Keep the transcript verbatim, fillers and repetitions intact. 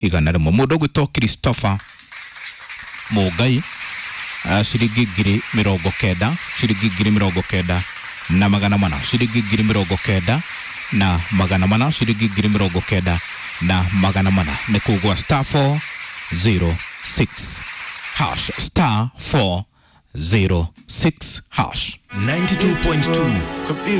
igana rimwe. Mundu gwitwo Christopher Mugai ciringi ngiri mirongo kenda, ciringi ngiri mirongo kenda na magana mana, ciringi ngiri mirongo kenda na magana mana, ciringi ngiri mirongo kenda na magana mana. Ni kugwa star four zero six hash, star four zero six hash. ninety-two point two